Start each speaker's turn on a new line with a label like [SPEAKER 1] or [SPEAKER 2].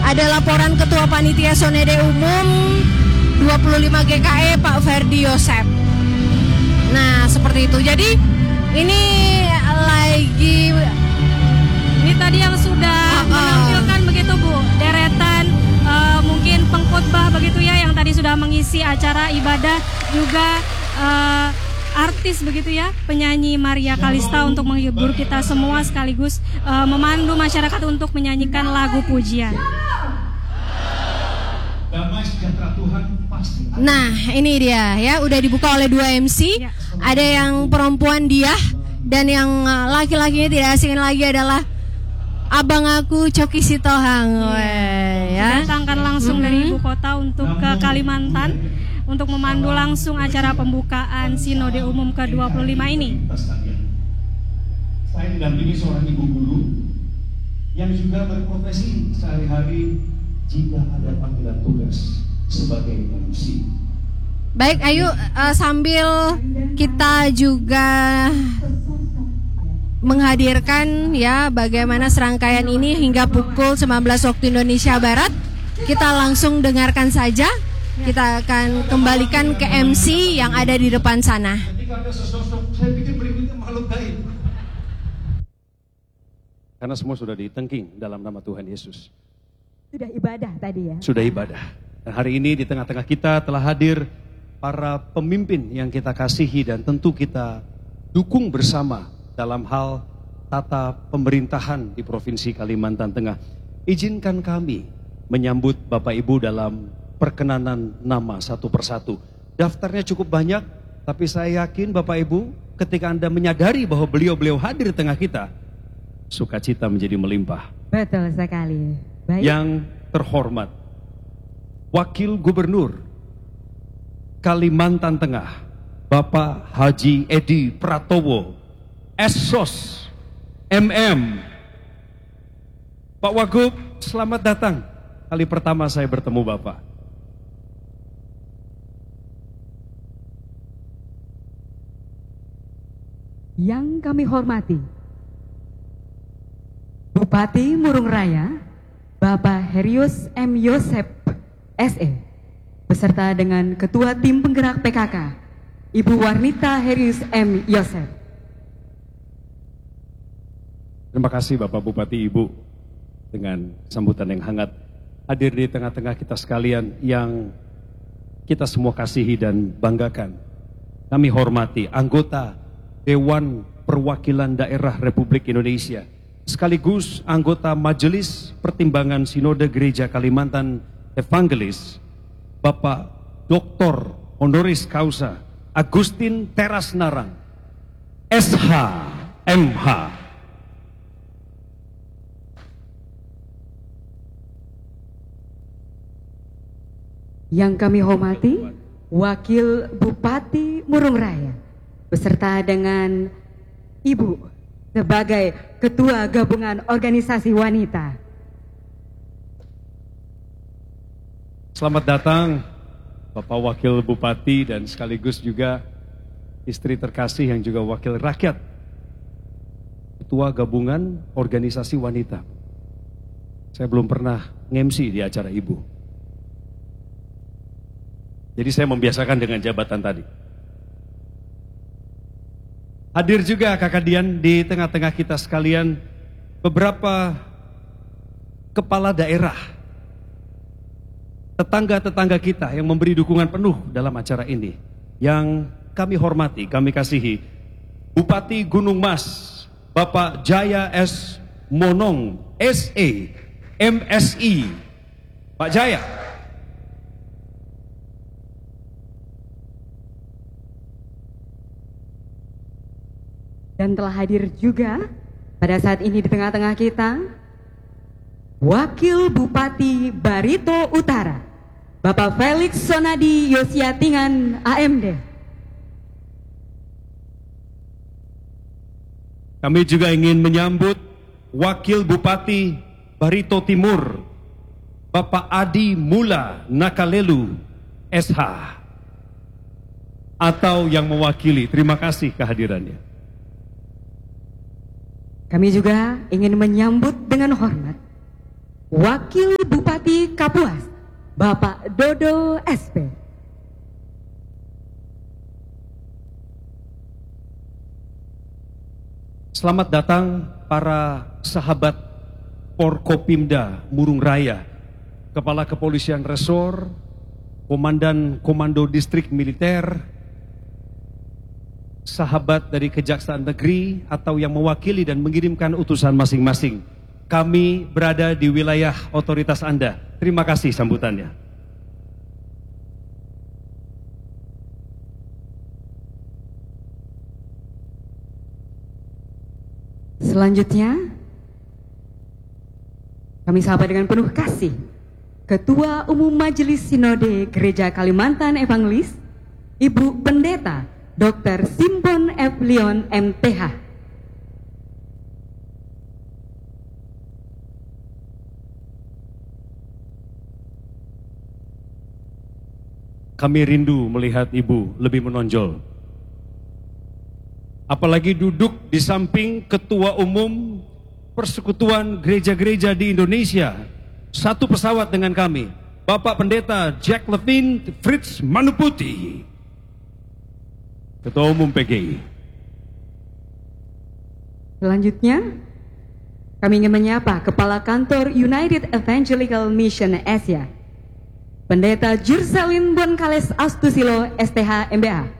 [SPEAKER 1] ada laporan Ketua Panitia Sonede Umum 25 GKE Pak Ferdi Yosep. Nah, seperti itu. Jadi ini
[SPEAKER 2] tadi yang sudah menampilkan begitu Bu, deretan mungkin pengkhotbah begitu ya yang tadi sudah mengisi acara ibadah, juga artis begitu ya, penyanyi Maria Kalista untuk menghibur kita semua sekaligus memandu masyarakat untuk menyanyikan lagu pujian.
[SPEAKER 1] Nah, ini dia ya, udah dibuka oleh 2 MC. Ada yang perempuan Diah dan yang laki-lakinya tidak asing lagi adalah abang aku Coki Sitohang.
[SPEAKER 2] Ya. Datangkan langsung dari ibu kota untuk ke Kalimantan untuk memandu langsung acara pembukaan Sinode Umum ke-25 ini.
[SPEAKER 3] Saya didampingi seorang ibu guru yang juga berprofesi sehari-hari jika ada panggilan tugas sebagai MC.
[SPEAKER 1] Baik, ayo sambil kita juga menghadirkan ya bagaimana serangkaian ini hingga pukul 19 waktu Indonesia Barat. Kita langsung dengarkan saja. Kita akan kembalikan ke MC yang ada di depan sana.
[SPEAKER 3] Karena semua sudah ditengking dalam nama Tuhan Yesus.
[SPEAKER 4] Sudah ibadah tadi ya?
[SPEAKER 3] Sudah ibadah. Dan hari ini di tengah-tengah kita telah hadir para pemimpin yang kita kasihi dan tentu kita dukung bersama dalam hal tata pemerintahan di Provinsi Kalimantan Tengah. Izinkan kami menyambut Bapak Ibu dalam perkenanan nama satu persatu. Daftarnya cukup banyak, tapi saya yakin Bapak Ibu ketika Anda menyadari bahwa beliau-beliau hadir di tengah kita, sukacita menjadi melimpah.
[SPEAKER 4] Betul sekali. Baik.
[SPEAKER 3] Yang terhormat, Wakil Gubernur Kalimantan Tengah, Bapak Haji Edi Pratowo, Esos MM. Pak Wagub, selamat datang. Kali pertama saya bertemu Bapak.
[SPEAKER 4] Yang kami hormati, Bupati Murung Raya, Bapak Herius M. Yosep, SE, beserta dengan Ketua Tim Penggerak PKK, Ibu Warnita Herius M. Yosep.
[SPEAKER 3] Terima kasih Bapak Bupati, Ibu, dengan sambutan yang hangat hadir di tengah-tengah kita sekalian yang kita semua kasihi dan banggakan. Kami hormati anggota Dewan Perwakilan Daerah Republik Indonesia, sekaligus anggota Majelis Pertimbangan Sinode Gereja Kalimantan Evangelis, Bapak Dr. Honoris Causa Agustin Teras Narang, SH, MH.
[SPEAKER 4] Yang kami hormati, Wakil Bupati Murung Raya, beserta dengan Ibu sebagai Ketua Gabungan Organisasi Wanita.
[SPEAKER 3] Selamat datang Bapak Wakil Bupati dan sekaligus juga istri terkasih yang juga Wakil Rakyat, Ketua Gabungan Organisasi Wanita. Saya belum pernah nge-MC di acara Ibu. Jadi saya membiasakan dengan jabatan tadi. Hadir juga Kakak Dian di tengah-tengah kita sekalian beberapa kepala daerah, tetangga-tetangga kita yang memberi dukungan penuh dalam acara ini. Yang kami hormati, kami kasihi, Bupati Gunung Mas, Bapak Jaya S. Monong, SE, MSI, Pak Jaya.
[SPEAKER 4] Dan telah hadir juga pada saat ini di tengah-tengah kita Wakil Bupati Barito Utara, Bapak Felix Sonadi Yosiatingan AMD.
[SPEAKER 3] Kami juga ingin menyambut Wakil Bupati Barito Timur, Bapak Adi Mula Nakalelu SH, atau yang mewakili. Terima kasih kehadirannya.
[SPEAKER 4] Kami juga ingin menyambut dengan hormat Wakil Bupati Kapuas, Bapak Dodo SP.
[SPEAKER 3] Selamat datang para sahabat Porkopimda Murung Raya, Kepala Kepolisian Resor, Komandan Komando Distrik Militer, sahabat dari Kejaksaan Negeri atau yang mewakili dan mengirimkan utusan masing-masing. Kami berada di wilayah otoritas Anda. Terima kasih sambutannya.
[SPEAKER 4] Selanjutnya, kami sapa dengan penuh kasih Ketua Umum Majelis Sinode Gereja Kalimantan Evangelis, Ibu Pendeta Dr. Simpon F. Leon MTH.
[SPEAKER 3] Kami rindu melihat Ibu lebih menonjol. Apalagi duduk di samping Ketua Umum Persekutuan Gereja-Gereja di Indonesia, satu pesawat dengan kami, Bapak Pendeta Jack Levin Fritz Manuputi, Ketua Umum PGI.
[SPEAKER 4] Selanjutnya, kami ingin menyapa Kepala Kantor United Evangelical Mission Asia, Pendeta Jursalin Bonkales Astusilo STH MBA.